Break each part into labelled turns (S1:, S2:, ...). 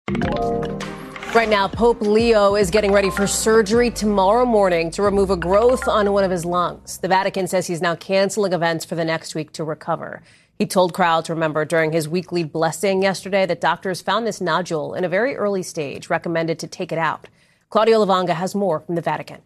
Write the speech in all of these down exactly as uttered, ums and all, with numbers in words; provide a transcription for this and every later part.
S1: Right now, Pope Leo is getting ready for surgery tomorrow morning to remove a growth on one of his lungs. The Vatican says he's now canceling events for the next week to recover. He told crowds, remember, during his weekly blessing yesterday that doctors found this nodule in a very early stage, recommended to take it out. Claudio Lavanga has more from the Vatican.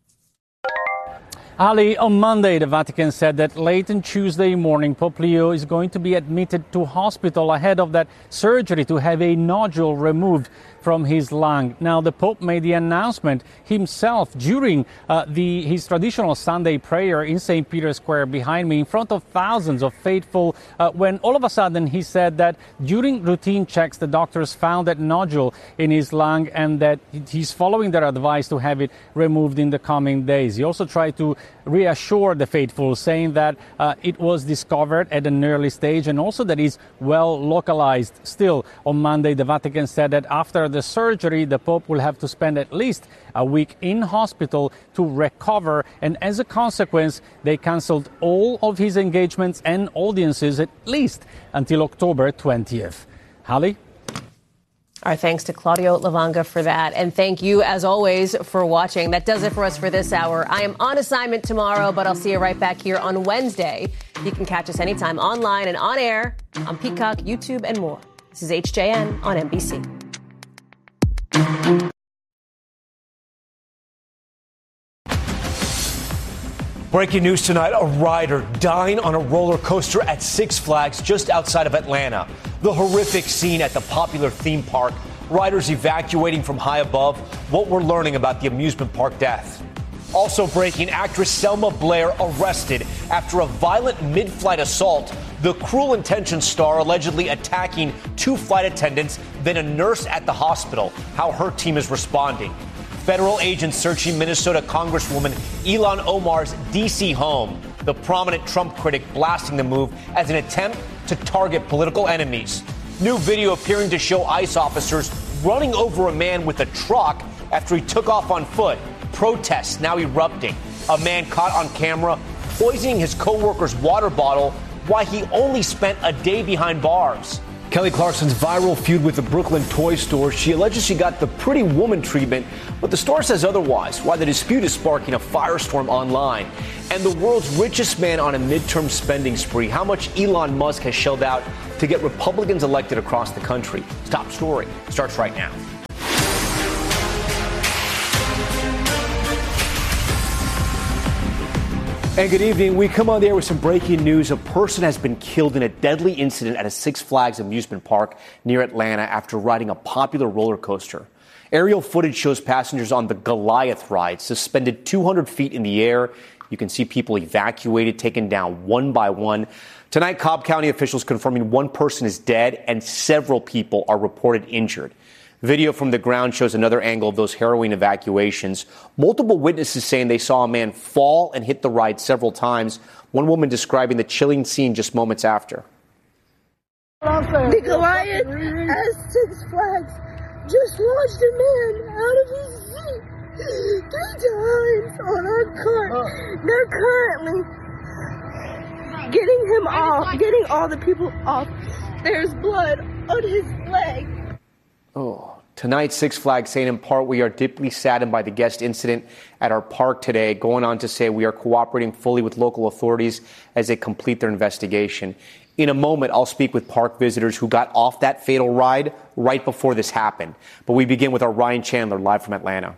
S2: Ali, on Monday, the Vatican said that late on Tuesday morning, Pope Leo is going to be admitted to hospital ahead of that surgery to have a nodule removed from his lung. Now, the Pope made the announcement himself during uh, the his traditional Sunday prayer in Saint Peter's Square behind me in front of thousands of faithful uh, when all of a sudden he said that during routine checks, the doctors found that nodule in his lung and that he's following their advice to have it removed in the coming days. He also tried to reassure the faithful, saying that uh, it was discovered at an early stage and also that it's well localized. Still, on Monday, the Vatican said that after the surgery, the Pope will have to spend at least a week in hospital to recover. And as a consequence, they cancelled all of his engagements and audiences at least until October twentieth. Hallie?
S1: Our thanks to Claudio Lavanga for that. And thank you, as always, for watching. That does it for us for this hour. I am on assignment tomorrow, but I'll see you right back here on Wednesday. You can catch us anytime online and on air on Peacock, YouTube, and more. This is H J N on N B C.
S3: Breaking news tonight, a rider dying on a roller coaster at Six Flags just outside of Atlanta. The horrific scene at the popular theme park. Riders evacuating from high above. What we're learning about the amusement park death. Also breaking, actress Selma Blair arrested after a violent mid-flight assault. The Cruel Intentions star allegedly attacking two flight attendants, then a nurse at the hospital. How her team is responding. Federal agents searching Minnesota Congresswoman Ilhan Omar's D C home. The prominent Trump critic blasting the move as an attempt to target political enemies. New video appearing to show ICE officers running over a man with a truck after he took off on foot. Protests now erupting. A man caught on camera poisoning his co-worker's water bottle while he only spent a day behind bars. Kelly Clarkson's viral feud with the Brooklyn toy store. She alleges she got the Pretty Woman treatment, but the store says otherwise. Why the dispute is sparking a firestorm online. And the world's richest man on a midterm spending spree. How much Elon Musk has shelled out to get Republicans elected across the country. Top story starts right now. And good evening. We come on there with some breaking news. A person has been killed in a deadly incident at a Six Flags amusement park near Atlanta after riding a popular roller coaster. Aerial footage shows passengers on the Goliath ride suspended two hundred feet in the air. You can see people evacuated, taken down one by one. Tonight, Cobb County officials confirming one person is dead and several people are reported injured. Video from the ground shows another angle of those harrowing evacuations. Multiple witnesses saying they saw a man fall and hit the ride several times. One woman describing the chilling scene just moments after.
S4: The Goliath at Six Flags just launched a man out of his seat three times on our cart. They're currently getting him off, getting all the people off. There's blood on his leg.
S3: Oh. Tonight, Six Flags saying in part, we are deeply saddened by the guest incident at our park today, going on to say we are cooperating fully with local authorities as they complete their investigation. In a moment, I'll speak with park visitors who got off that fatal ride right before this happened. But we begin with our Ryan Chandler live from Atlanta.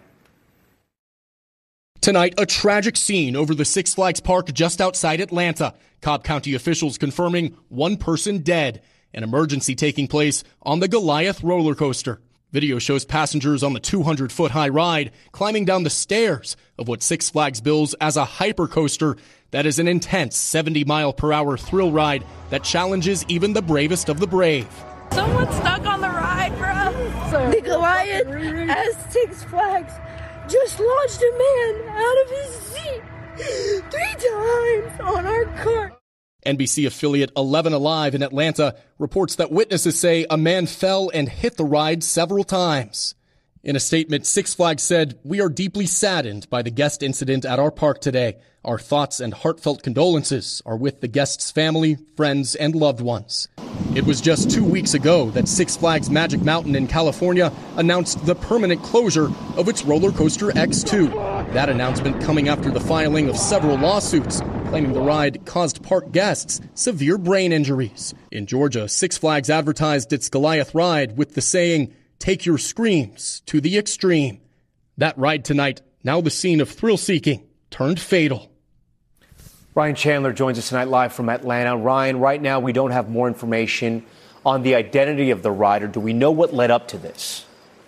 S5: Tonight, a tragic scene over the Six Flags park just outside Atlanta. Cobb County officials confirming one person dead. An emergency taking place on the Goliath roller coaster. Video shows passengers on the two hundred foot high ride climbing down the stairs of what Six Flags bills as a hypercoaster that is an intense seventy mile per hour thrill ride that challenges even the bravest of the brave.
S6: Someone's stuck on the ride, bro.
S4: The Goliath at Six Flags just launched a man out of his seat three times on our cart.
S5: N B C affiliate eleven Alive in Atlanta reports that witnesses say a man fell and hit the ride several times. In a statement, Six Flags said, "We are deeply saddened by the guest incident at our park today. Our thoughts and heartfelt condolences are with the guest's family, friends, and loved ones." It was just two weeks ago that Six Flags Magic Mountain in California announced the permanent closure of its roller coaster X two. That announcement coming after the filing of several lawsuits claiming the ride caused park guests severe brain injuries. In Georgia, Six Flags advertised its Goliath ride with the saying, "Take your screams to the extreme." That ride tonight, now the scene of thrill-seeking, turned fatal.
S3: Ryan Chandler joins us tonight live from Atlanta. Ryan, right now we don't have more information on the identity of the rider. Do we know what led up to this?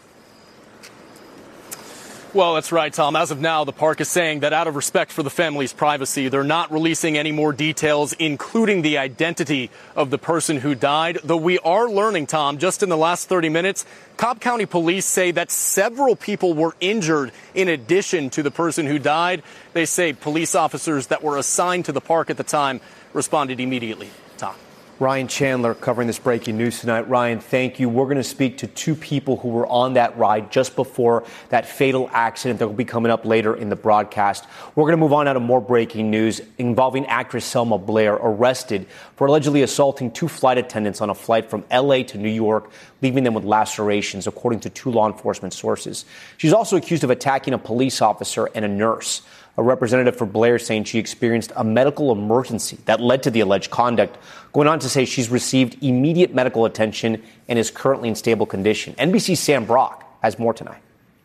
S7: Well, that's right, Tom. As of now, the park is saying that out of respect for the family's privacy, they're not releasing any more details, including the identity of the person who died. Though we are learning, Tom, just in the last thirty minutes, Cobb County police say that several people were injured in addition to the person who died. They say police officers that were assigned to the park at the time responded immediately. Tom.
S3: Ryan Chandler covering this breaking news tonight. Ryan, thank you. We're going to speak to two people who were on that ride just before that fatal accident that will be coming up later in the broadcast. We're going to move on now to more breaking news involving actress Selma Blair, arrested for allegedly assaulting two flight attendants on a flight from L A to New York, leaving them with lacerations, according to two law enforcement sources. She's also accused of attacking a police officer and a nurse. A representative for Blair saying she experienced a medical emergency that led to the alleged conduct, going on to say she's received immediate medical attention and is currently in stable condition. N B C's Sam Brock has more tonight.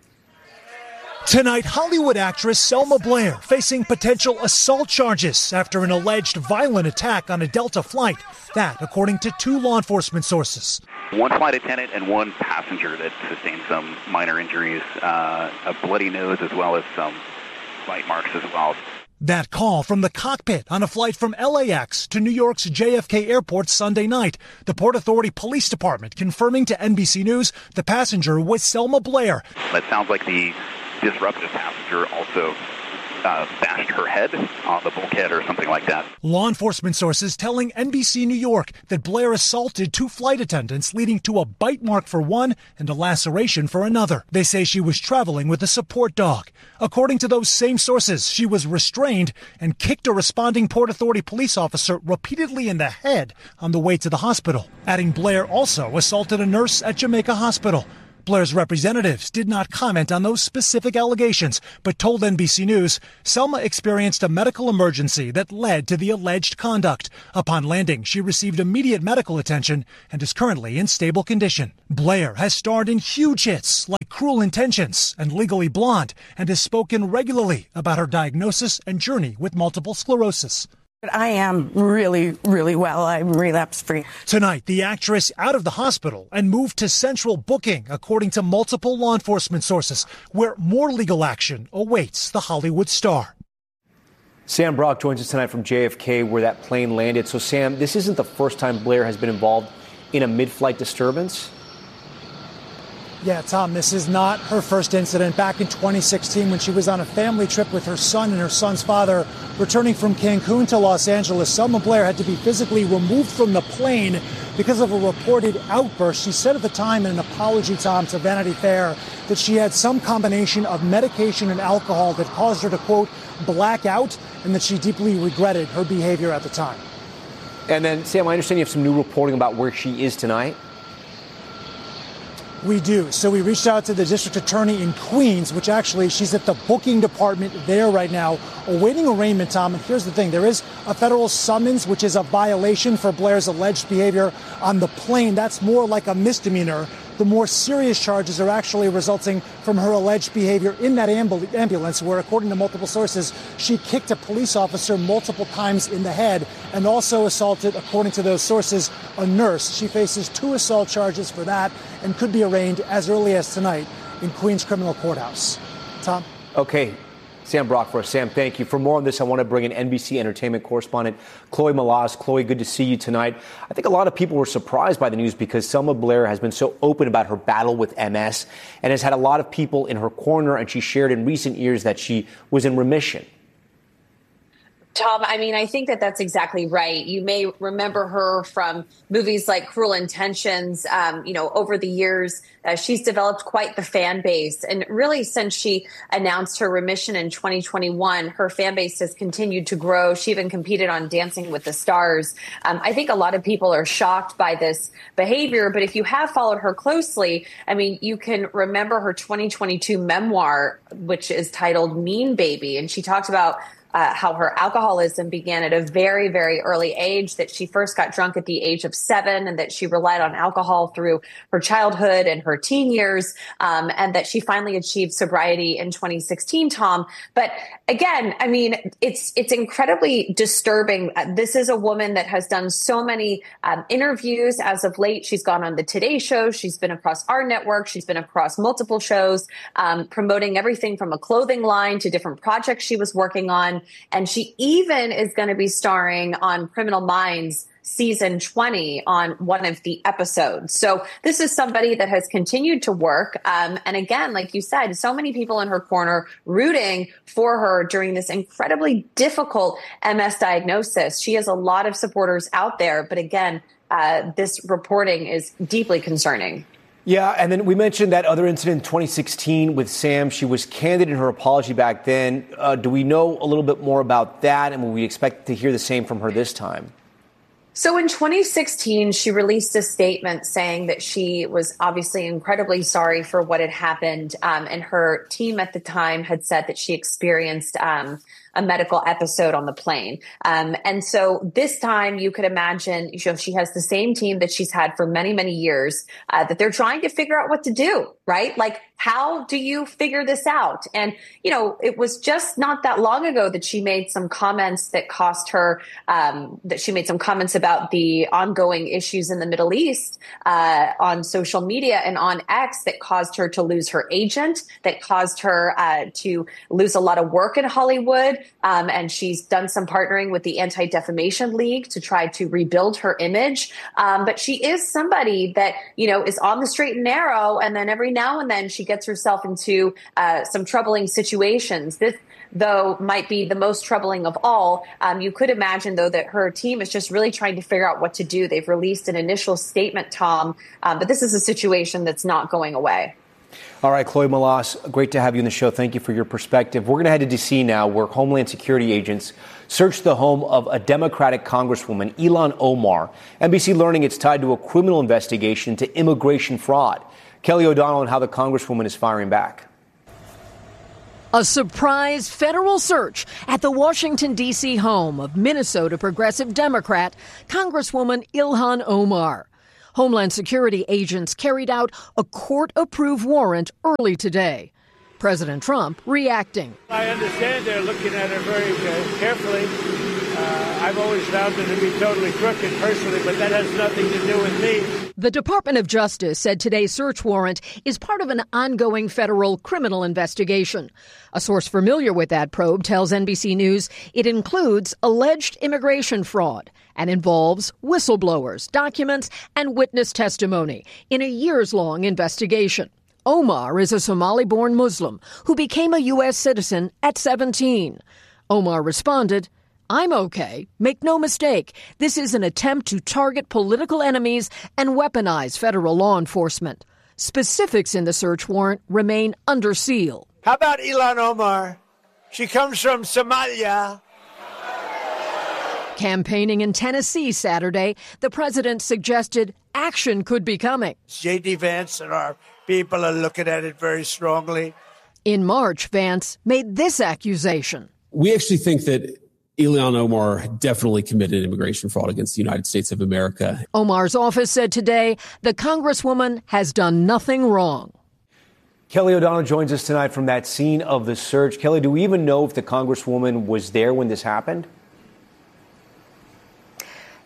S8: Tonight, Hollywood actress Selma Blair facing potential assault charges after an alleged violent attack on a Delta flight. That, according to two law enforcement sources.
S9: One flight attendant and one passenger that sustained some minor injuries, uh, a bloody nose as well as some bite marks as well.
S8: That call from the cockpit on a flight from L A X to New York's J F K Airport Sunday night. The Port Authority Police Department confirming to N B C News the passenger was Selma Blair.
S9: That sounds like the disruptive passenger also uh, bashed her head on the bulkhead or something like that.
S8: Law enforcement sources telling N B C New York that Blair assaulted two flight attendants, leading to a bite mark for one and a laceration for another. They say she was traveling with a support dog. According to those same sources, she was restrained and kicked a responding Port Authority police officer repeatedly in the head on the way to the hospital. Adding Blair also assaulted a nurse at Jamaica Hospital. Blair's representatives did not comment on those specific allegations, but told N B C News Selma experienced a medical emergency that led to the alleged conduct. Upon landing, she received immediate medical attention and is currently in stable condition. Blair has starred in huge hits like Cruel Intentions and Legally Blonde and has spoken regularly about her diagnosis and journey with multiple sclerosis.
S10: I am really, really well. I'm relapse-free.
S8: Tonight, the actress out of the hospital and moved to central booking, according to multiple law enforcement sources, where more legal action awaits the Hollywood star.
S3: Sam Brock joins us tonight from J F K, where that plane landed. So, Sam, this isn't the first time Blair has been involved in a mid-flight disturbance?
S8: Yeah, Tom, this is not her first incident. Back in twenty sixteen, when she was on a family trip with her son and her son's father, returning from Cancun to Los Angeles, Selma Blair had to be physically removed from the plane because of a reported outburst. She said at the time in an apology, Tom, to Vanity Fair, that she had some combination of medication and alcohol that caused her to, quote, black out, and that she deeply regretted her behavior at the time.
S3: And then, Sam, I understand you have some new reporting about where she is tonight.
S8: We do. So we reached out to the district attorney in Queens, which actually she's at the booking department there right now, awaiting arraignment, Tom. And here's the thing. There is a federal summons, which is a violation for Blair's alleged behavior on the plane. That's more like a misdemeanor. The more serious charges are actually resulting from her alleged behavior in that ambul- ambulance, where, according to multiple sources, she kicked a police officer multiple times in the head and also assaulted, according to those sources, a nurse. She faces two assault charges for that and could be arraigned as early as tonight in Queens Criminal Courthouse. Tom?
S3: Okay. Sam Brock for us. Sam, thank you. For more on this, I want to bring in N B C entertainment correspondent Chloe Malaz. Chloe, good to see you tonight. I think a lot of people were surprised by the news because Selma Blair has been so open about her battle with M S and has had a lot of people in her corner, and she shared in recent years that she was in remission.
S11: Tom, I mean, I think that that's exactly right. You may remember her from movies like Cruel Intentions. Um, you know, over the years, uh, she's developed quite the fan base. And really, since she announced her remission in twenty twenty-one, her fan base has continued to grow. She even competed on Dancing with the Stars. Um, I think a lot of people are shocked by this behavior. But if you have followed her closely, I mean, you can remember her twenty twenty-two memoir, which is titled Mean Baby. And she talked about Uh, how her alcoholism began at a very, very early age, that she first got drunk at the age of seven and that she relied on alcohol through her childhood and her teen years, um, and that she finally achieved sobriety in twenty sixteen, Tom. But again, I mean, it's it's incredibly disturbing. Uh, this is a woman that has done so many um, interviews as of late. She's gone on the Today Show. She's been across our network. She's been across multiple shows, um, promoting everything from a clothing line to different projects she was working on. And she even is going to be starring on Criminal Minds season twenty on one of the episodes. So this is somebody that has continued to work. Um, and again, like you said, so many people in her corner rooting for her during this incredibly difficult M S diagnosis. She has a lot of supporters out there. But again, uh, this reporting is deeply concerning.
S3: Yeah, and then we mentioned that other incident in twenty sixteen with Sam. She was candid in her apology back then. Uh, do we know a little bit more about that, and will we expect to hear the same from her this time?
S11: So in twenty sixteen, she released a statement saying that she was obviously incredibly sorry for what had happened. Um, and her team at the time had said that she experienced um, a medical episode on the plane. Um, and so this time you could imagine, you know, she has the same team that she's had for many, many years, uh, that they're trying to figure out what to do, right? Like, how do you figure this out? And, you know, it was just not that long ago that she made some comments that cost her, um, that she made some comments about the ongoing issues in the Middle East, uh, on social media and on X that caused her to lose her agent, that caused her, uh, to lose a lot of work in Hollywood. Um, and she's done some partnering with the Anti-Defamation League to try to rebuild her image. Um, but she is somebody that, you know, is on the straight and narrow. And then every now and then she gets herself into uh, some troubling situations. This, though, might be the most troubling of all. Um, you could imagine, though, that her team is just really trying to figure out what to do. They've released an initial statement, Tom, um, but this is a situation that's not going away.
S3: All right, Chloe Melas, great to have you on the show. Thank you for your perspective. We're going to head to D C now, where Homeland Security agents searched the home of a Democratic Congresswoman, Ilhan Omar. N B C learning it's tied to a criminal investigation into immigration fraud. Kelly O'Donnell on how the Congresswoman is firing back.
S12: A surprise federal search at the Washington, D C home of Minnesota progressive Democrat Congresswoman Ilhan Omar. Homeland Security agents carried out a court-approved warrant early today. President Trump reacting.
S13: I understand they're looking at her very uh, carefully. Uh, I've always found her to be totally crooked personally, but that has nothing to do with me.
S12: The Department of Justice said today's search warrant is part of an ongoing federal criminal investigation. A source familiar with that probe tells N B C News it includes alleged immigration fraud and involves whistleblowers, documents, and witness testimony in a years-long investigation. Omar is a Somali-born Muslim who became a U S citizen at seventeen. Omar responded, "I'm okay. Make no mistake. This is an attempt to target political enemies and weaponize federal law enforcement." Specifics in the search warrant remain under seal.
S13: How about Ilhan Omar? She comes from Somalia.
S12: Campaigning in Tennessee Saturday, the president suggested action could be coming.
S13: J D. Vance and our people are looking at it very strongly.
S12: In March, Vance made this accusation.
S14: We actually think that Ilhan Omar definitely committed immigration fraud against the United States of America.
S12: Omar's office said today the Congresswoman has done nothing wrong.
S3: Kelly O'Donnell joins us tonight from that scene of the search. Kelly, do we even know if the Congresswoman was there when this happened?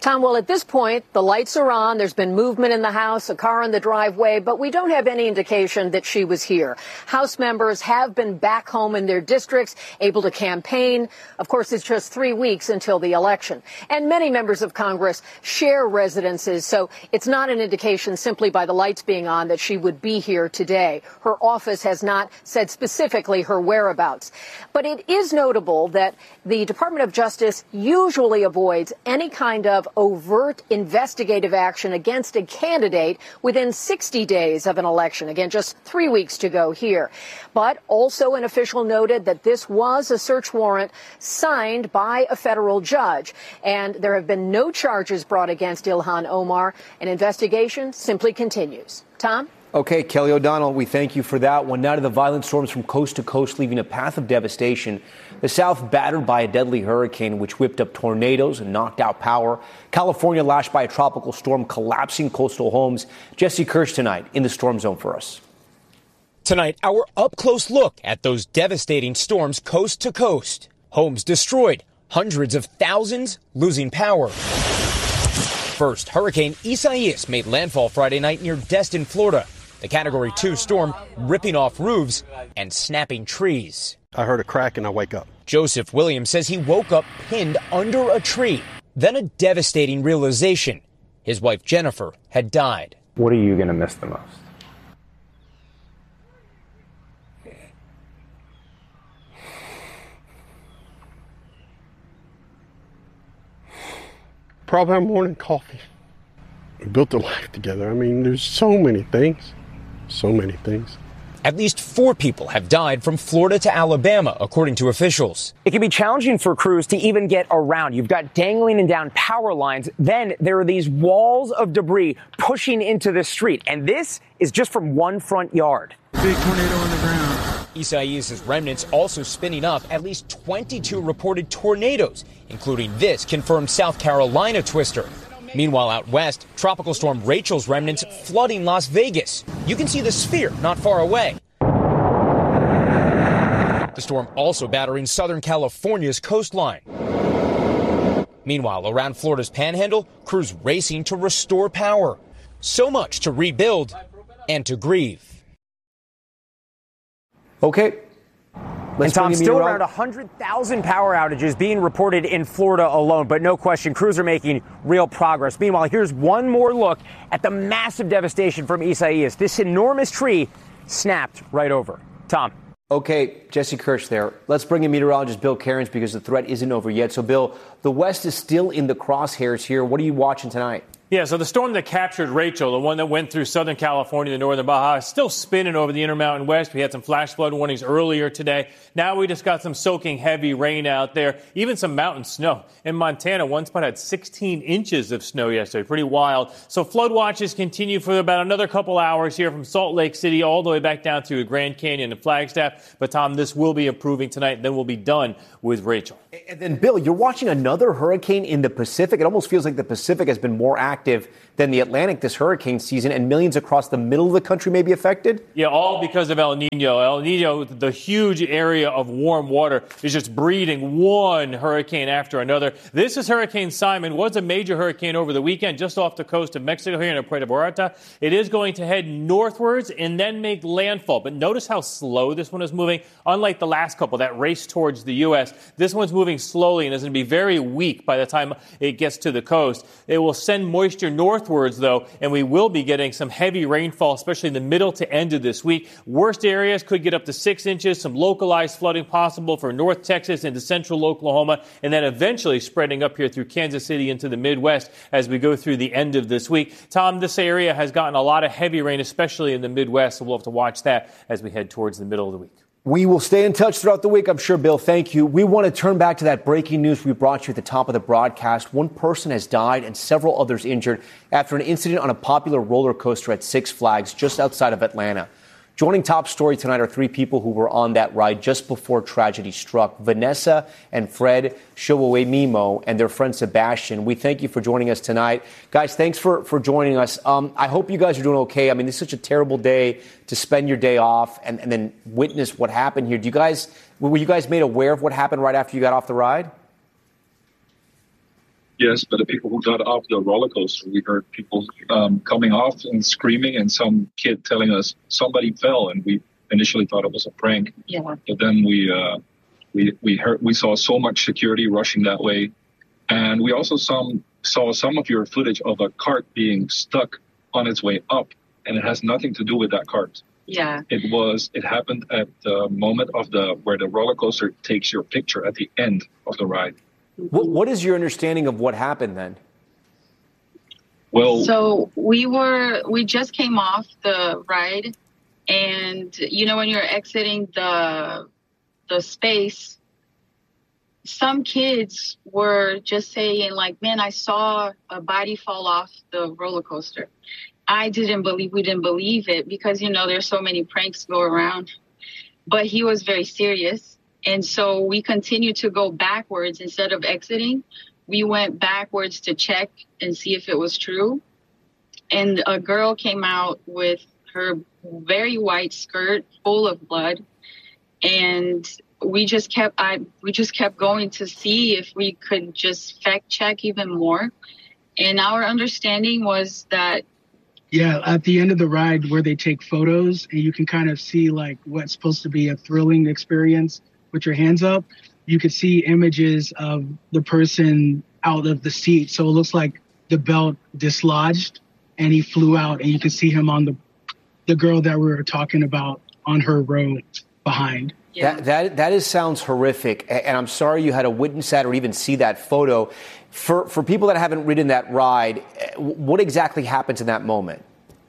S12: Tom, well, at this point, the lights are on. There's been movement in the house, a car in the driveway, but we don't have any indication that she was here. House members have been back home in their districts, able to campaign. Of course, it's just three weeks until the election. And many members of Congress share residences, so it's not an indication simply by the lights being on that she would be here today. Her office has not said specifically her whereabouts. But it is notable that the Department of Justice usually avoids any kind of overt investigative action against a candidate within sixty days of an election. Again, just three weeks to go here. But also an official noted that this was a search warrant signed by a federal judge. And there have been no charges brought against Ilhan Omar. An investigation simply continues. Tom?
S3: Okay, Kelly O'Donnell, we thank you for that one. Now to the violent storms from coast to coast, leaving a path of devastation. The South battered by a deadly hurricane, which whipped up tornadoes and knocked out power. California lashed by a tropical storm, collapsing coastal homes. Jesse Kirsch tonight in the storm zone for us.
S15: Tonight, our up-close look at those devastating storms coast to coast. Homes destroyed, hundreds of thousands losing power. First, Hurricane Isaias made landfall Friday night near Destin, Florida. The Category two storm ripping off roofs and snapping trees.
S16: I heard a crack and I wake up.
S15: Joseph Williams says he woke up pinned under a tree. Then a devastating realization. His wife Jennifer had died.
S17: What are you going to miss the most?
S16: Probably our morning coffee. We built a life together. I mean, there's so many things. So many things.
S15: At least four people have died from Florida to Alabama, according to officials.
S18: It can be challenging for crews to even get around. You've got dangling and down power lines. Then there are these walls of debris pushing into the street. And this is just from one front yard.
S15: Big tornado on the ground. Isaias' remnants also spinning up at least twenty-two reported tornadoes, including this confirmed South Carolina twister. Meanwhile, out west, Tropical Storm Rachel's remnants flooding Las Vegas. You can see the sphere not far away. The storm also battering Southern California's coastline. Meanwhile, around Florida's panhandle, crews racing to restore power. So much to rebuild and to grieve.
S3: Okay.
S18: Let's and Tom, still around one hundred thousand power outages being reported in Florida alone, but no question, crews are making real progress. Meanwhile, here's one more look at the massive devastation from Isaias. This enormous tree snapped right over. Tom.
S3: Okay, Jesse Kirsch there. Let's bring in meteorologist Bill Cairns because the threat isn't over yet. So, Bill, the West is still in the crosshairs here. What are you watching tonight?
S19: Yeah, so the storm that captured Rachel, the one that went through Southern California, the northern Baja, is still spinning over the Intermountain West. We had some flash flood warnings earlier today. Now we just got some soaking heavy rain out there, even some mountain snow. In Montana, one spot had sixteen inches of snow yesterday. Pretty wild. So flood watches continue for about another couple hours here from Salt Lake City all the way back down to Grand Canyon and Flagstaff. But, Tom, this will be improving tonight. Then we'll be done with Rachel.
S3: And then, Bill, you're watching another hurricane in the Pacific. It almost feels like the Pacific has been more active than the Atlantic this hurricane season, and millions across the middle of the country may be affected?
S19: Yeah, all because of El Nino. El Nino, the huge area of warm water, is just breeding one hurricane after another. This is Hurricane Simon. Was a major hurricane over the weekend just off the coast of Mexico here in Puerto Vallarta. It is going to head northwards and then make landfall. But notice how slow this one is moving. Unlike the last couple that raced towards the U S, this one's moving slowly and is going to be very weak by the time it gets to the coast. It will send moisture northwards, though, and we will be getting some heavy rainfall, especially in the middle to end of this week. Worst areas could get up to six inches, some localized flooding possible for North Texas into central Oklahoma, and then eventually spreading up here through Kansas City into the Midwest as we go through the end of this week. Tom, this area has gotten a lot of heavy rain, especially in the Midwest, so we'll have to watch that as we head towards the middle of the week.
S3: We will stay in touch throughout the week, I'm sure, Bill. Thank you. We want to turn back to that breaking news we brought you at the top of the broadcast. One person has died and several others injured after an incident on a popular roller coaster at Six Flags just outside of Atlanta. Joining Top Story tonight are three people who were on that ride just before tragedy struck. Vanessa and Fred Showemimo and their friend Sebastian. We thank you for joining us tonight. Guys, thanks for, for joining us. Um, I hope you guys are doing okay. I mean, this is such a terrible day to spend your day off and, and then witness what happened here. Do you guys, were you guys made aware of what happened right after you got off the ride?
S17: Yes, but the people who got off the roller coaster, we heard people um, coming off and screaming, and some kid telling us somebody fell, and we initially thought it was a prank.
S11: Yeah.
S17: But then we uh, we we heard we saw so much security rushing that way, and we also some saw some of your footage of a cart being stuck on its way up, and it has nothing to do with that cart.
S11: Yeah.
S17: It was. It happened at the moment of the where the roller coaster takes your picture at the end of the ride.
S3: What, what is your understanding of what happened then?
S17: Well,
S6: so we were, we just came off the ride, and you know, when you're exiting the, the space, some kids were just saying like, man, I saw a body fall off the roller coaster. I didn't believe, we didn't believe it because, you know, there's so many pranks go around, but he was very serious. And so we continued to go backwards instead of exiting. We went backwards to check and see if it was true. And a girl came out with her very white skirt full of blood. And we just kept, I, we just kept going to see if we could just fact check even more. And our understanding was that
S20: yeah, at the end of the ride where they take photos and you can kind of see like what's supposed to be a thrilling experience with your hands up, you could see images of the person out of the seat. So it looks like the belt dislodged and he flew out, and you can see him on the the girl that we were talking about on her row behind.
S3: Yeah. That, that that is sounds horrific, and I'm sorry you had to witness that or even see that photo. For for people that haven't ridden that ride, what exactly happens in that moment?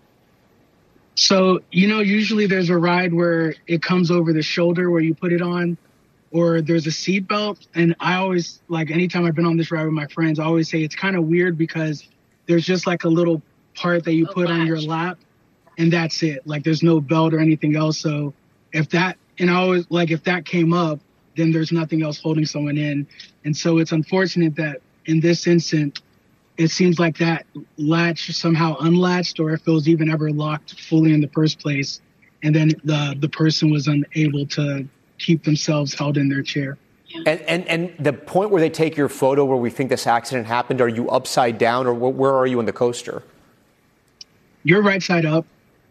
S20: So, you know, usually there's a ride where it comes over the shoulder where you put it on, or there's a seat belt. And I always, like, anytime I've been on this ride with my friends, I always say it's kind of weird because there's just like a little part that you put on your lap, and that's it. Like, there's no belt or anything else. So if that, and I always, like, if that came up, then there's nothing else holding someone in. And so it's unfortunate that in this instant, it seems like that latch somehow unlatched, or if it was even ever locked fully in the first place, and then the the person was unable to keep themselves held in their chair.
S3: And, and and the point where they take your photo where we think this accident happened, are you upside down, or wh- where are you on the coaster?
S20: You're right side up.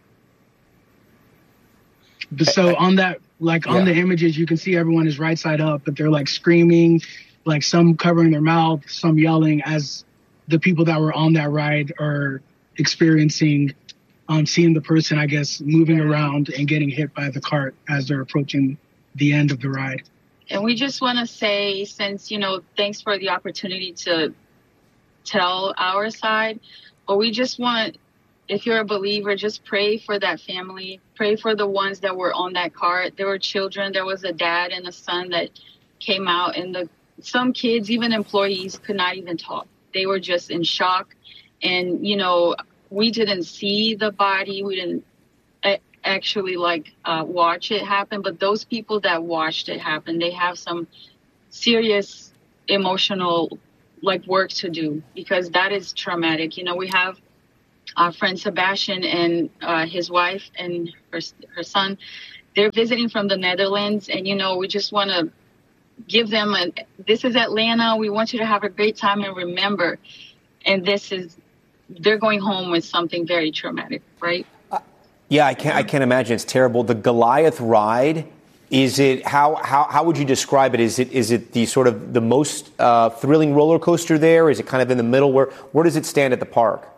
S20: So on that, like on
S3: Yeah.
S20: the images, you can see everyone is right side up, but they're like screaming, like some covering their mouth, some yelling, as the people that were on that ride are experiencing, um, seeing the person, I guess, moving around and getting hit by the cart as they're approaching the end of the ride.
S6: And we just want to say, since, you know, thanks for the opportunity to tell our side, but we just want, if you're a believer, just pray for that family. Pray for the ones that were on that cart. There were children. There was a dad and a son that came out, and the some kids, even employees, could not even talk. They were just in shock. And, you know, we didn't see the body. We didn't a- actually, like, uh, watch it happen. But those people that watched it happen, they have some serious emotional, like, work to do, because that is traumatic. You know, we have our friend Sebastian and uh, his wife and her, her son. They're visiting from the Netherlands. And, you know, we just want to give them a, this is Atlanta. We want you to have a great time and remember. And this is, they're going home with something very traumatic, right?
S3: Yeah, I can't. I can't imagine. It's terrible. The Goliath ride. Is it how how how would you describe it? Is it is it the sort of the most uh, thrilling roller coaster there? Is it kind of in the middle? Where where does it stand at the park?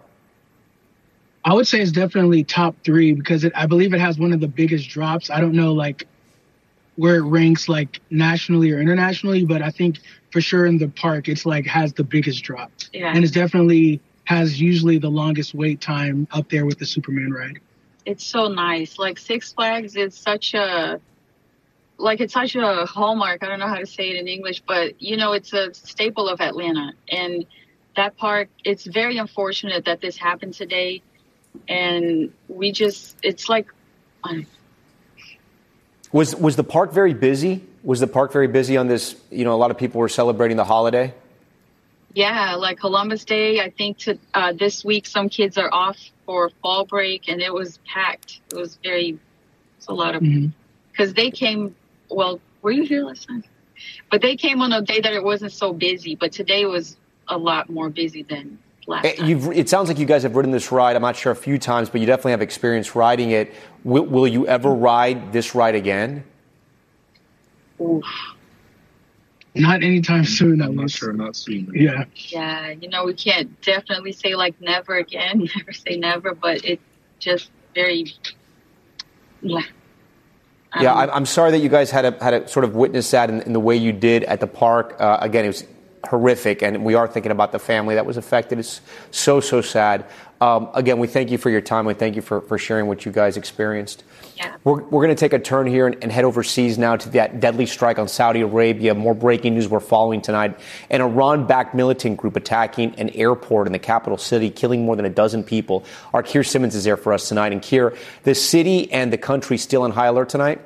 S20: I would say it's definitely top three because it, I believe it has one of the biggest drops. I don't know, like, where it ranks, like, nationally or internationally, but I think for sure in the park, it's, like, has the biggest drop.
S6: Yeah.
S20: And it's definitely has usually the longest wait time up there with the Superman ride.
S6: It's so nice. Like, Six Flags is such a, like, it's such a hallmark. I don't know how to say it in English, but, you know, it's a staple of Atlanta. And that park, it's very unfortunate that this happened today. And we just, it's like, um,
S3: Was was the park very busy? Was the park very busy on this? You know, a lot of people were celebrating the holiday.
S6: yeah, like Columbus Day. I think to uh, this week, some kids are off for fall break, and it was packed. It was very, it's a lot of, because they came, well, were you here last time? But they came on a day that it wasn't so busy, but today was a lot more busy than last time.
S3: You've, it sounds like you guys have ridden this ride, I'm not sure, a few times, but you definitely have experience riding it. Will, will you ever ride this ride again?
S6: Oof.
S20: Not anytime soon.
S17: I'm not sure, not soon.
S20: Yeah.
S6: Yeah, you know, we can't definitely say like never again, never say never, but it's just very, yeah. Um,
S3: Yeah, I'm, I'm sorry that you guys had to, had to sort of witness that in, in the way you did at the park. Uh, again, it was horrific, and we are thinking about the family that was affected. It's so, so sad. Um, again, we thank you for your time. We thank you for, for sharing what you guys experienced.
S6: Yeah. We're,
S3: we're going to take a turn here and, and head overseas now to that deadly strike on Saudi Arabia. More breaking news we're following tonight. An Iran-backed militant group attacking an airport in the capital city, killing more than a dozen people. Our Keir Simmons is there for us tonight. And Keir, the city and the country still on high alert tonight?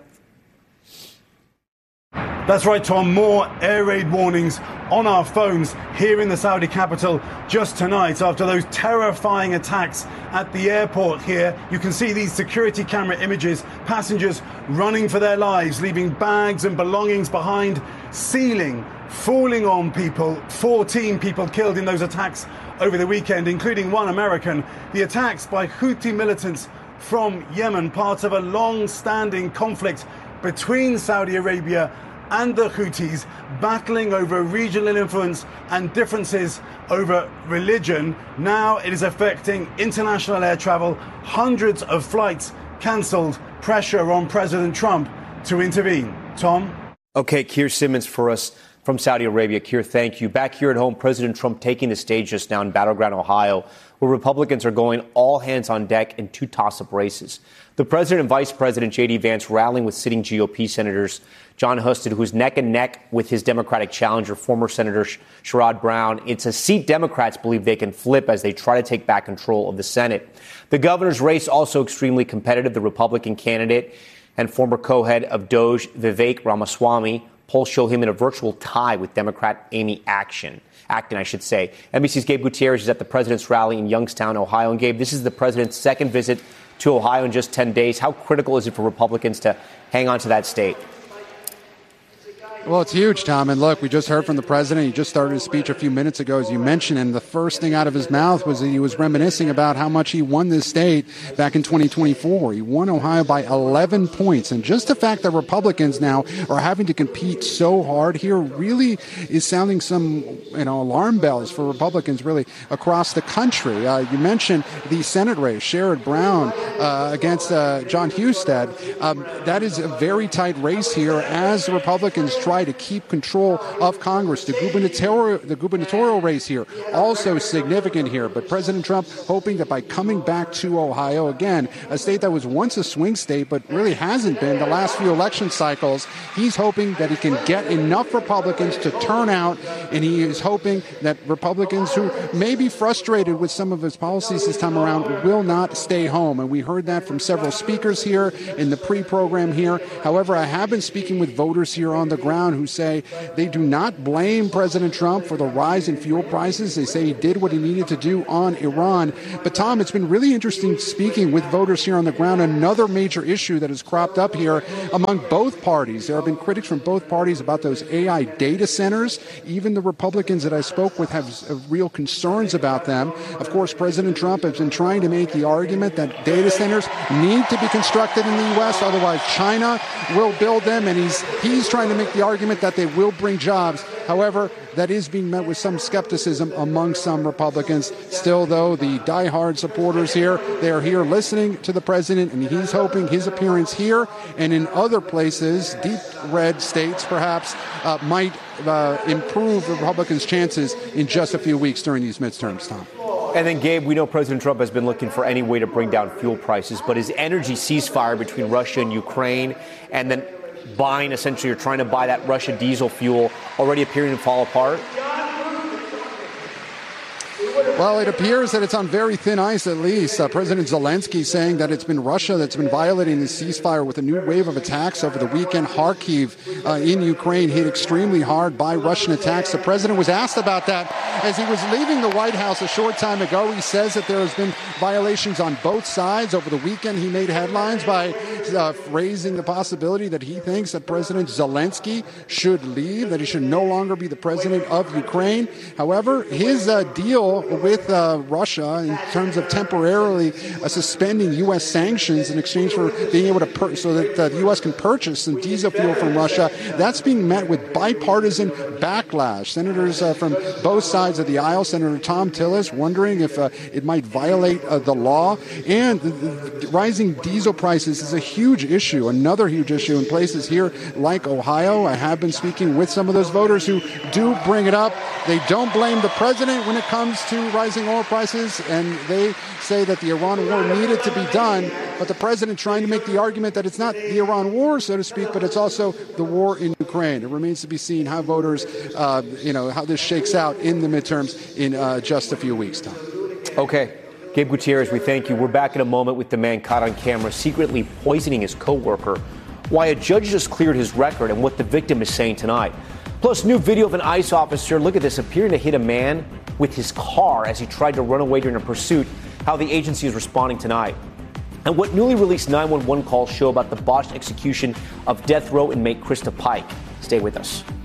S21: That's right, Tom. More air raid warnings on our phones here in the Saudi capital just tonight after those terrifying attacks at the airport here. You can see these security camera images, passengers running for their lives, leaving bags and belongings behind, ceiling falling on people. fourteen people killed in those attacks over the weekend, including one American. The attacks by Houthi militants from Yemen, part of a long-standing conflict between Saudi Arabia and the Houthis, battling over regional influence and differences over religion. Now it is affecting international air travel. Hundreds of flights cancelled. Pressure on President Trump to intervene. Tom?
S3: Okay, Keir Simmons for us from Saudi Arabia. Keir, thank you. Back here at home, President Trump taking the stage just now in Battleground, Ohio, where Republicans are going all hands on deck in two toss-up races. The president and vice president, J D. Vance, rallying with sitting G O P senators John Husted, who's neck and neck with his Democratic challenger, former Senator Sherrod Brown. It's a seat Democrats believe they can flip as they try to take back control of the Senate. The governor's race also extremely competitive. The Republican candidate and former co-head of DOJ, Vivek Ramaswamy, polls show him in a virtual tie with Democrat Amy Action. Acton, I should say. N B C's Gabe Gutierrez is at the president's rally in Youngstown, Ohio. And Gabe, this is the president's second visit to Ohio in just ten days. How critical is it for Republicans to hang on to that state?
S22: Well, it's huge, Tom. And look, we just heard from the president. He just started his speech a few minutes ago, as you mentioned. And the first thing out of his mouth was that he was reminiscing about how much he won this state back in twenty twenty-four. He won Ohio by eleven points. And just the fact that Republicans now are having to compete so hard here really is sounding some, you know, alarm bells for Republicans really across the country. Uh, you mentioned the Senate race, Sherrod Brown uh, against uh, John Husted. Um, that is a very tight race here as the Republicans try to keep control of Congress. The gubernatorial, the gubernatorial race here also significant here. But President Trump hoping that by coming back to Ohio, again, a state that was once a swing state but really hasn't been the last few election cycles, he's hoping that he can get enough Republicans to turn out, and he is hoping that Republicans who may be frustrated with some of his policies this time around will not stay home. And we heard that from several speakers here in the pre-program here. However, I have been speaking with voters here on the ground who say they do not blame President Trump for the rise in fuel prices. They say he did what he needed to do on Iran. But, Tom, it's been really interesting speaking with voters here on the ground. Another major issue that has cropped up here among both parties. There have been critics from both parties about those A I data centers. Even the Republicans that I spoke with have real concerns about them. Of course, President Trump has been trying to make the argument that data centers need to be constructed in the U S, otherwise China will build them, and he's he's trying to make the argument argument that they will bring jobs. However, that is being met with some skepticism among some Republicans. Still, though, the diehard supporters here, they are here listening to the president, and he's hoping his appearance here and in other places, deep red states perhaps, uh, might uh, improve the Republicans' chances in just a few weeks during these midterms, Tom.
S3: And then, Gabe, we know President Trump has been looking for any way to bring down fuel prices, but his energy ceasefire between Russia and Ukraine, and then buying, essentially, you're trying to buy that Russia diesel fuel, already appearing to fall apart?
S22: Well, it appears that it's on very thin ice, at least. Uh, President Zelensky saying that it's been Russia that's been violating the ceasefire with a new wave of attacks over the weekend. Kharkiv uh, in Ukraine hit extremely hard by Russian attacks. The president was asked about that as he was leaving the White House a short time ago. He says that there has been violations on both sides. Over the weekend, he made headlines by uh, raising the possibility that he thinks that President Zelensky should leave, that he should no longer be the president of Ukraine. However, his uh, deal with with uh, Russia in terms of temporarily uh, suspending U S sanctions in exchange for being able to pur- so that uh, the U S can purchase some diesel fuel from Russia. That's being met with bipartisan backlash. Senators uh, from both sides of the aisle, Senator Tom Tillis, wondering if uh, it might violate uh, the law. And the, the rising diesel prices is a huge issue, another huge issue in places here like Ohio. I have been speaking with some of those voters who do bring it up. They don't blame the president when it comes to rising oil prices, and they say that the Iran war needed to be done, but the president trying to make the argument that it's not the Iran war, so to speak, but it's also the war in Ukraine. It remains to be seen how voters, uh, you know, how this shakes out in the midterms in uh, just a few weeks' time.
S3: Okay. Gabe Gutierrez, we thank you. We're back in a moment with the man caught on camera secretly poisoning his coworker, why a judge just cleared his record, and what the victim is saying tonight. Plus, new video of an ICE officer, look at this, appearing to hit a man with his car as he tried to run away during a pursuit, how the agency is responding tonight. And what newly released nine one one calls show about the botched execution of death row inmate Krista Pike. Stay with us.